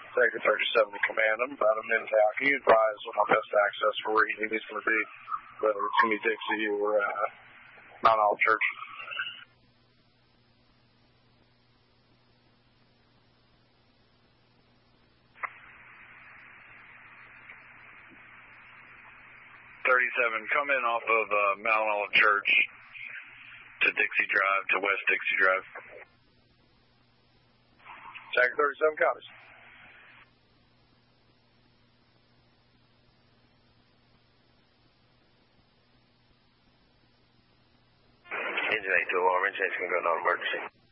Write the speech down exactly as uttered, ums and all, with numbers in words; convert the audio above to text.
Sector thirty-seven to command him. About a minute out. Can you advise what my best access for where you think he's going to be? Whether it's going to be Dixie or uh, Mount Olive Church. thirty-seven, come in off of uh, Mount Olive Church to Dixie Drive, to West Dixie Drive. Sector thirty-seven, copies. Engine eight to Orange, it's going to go non-emergency.